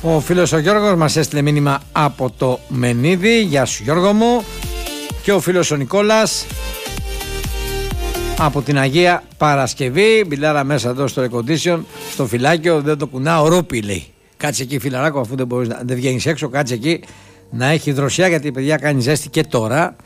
Ο φίλος ο Γιώργος μας έστειλε μήνυμα από το Μενίδη. Γεια σου Γιώργο μου. Και ο φίλος ο Νικόλας από την Αγία Παρασκευή. Μπιλάρα μέσα εδώ στο air condition, στο φυλάκιο, δεν το κουνάω, ρούπι λέει. Κάτσε εκεί φιλαράκο, αφού δεν βγαίνεις έξω, κάτσε εκεί να έχει δροσιά, γιατί η παιδιά κάνει ζέστη και τώρα.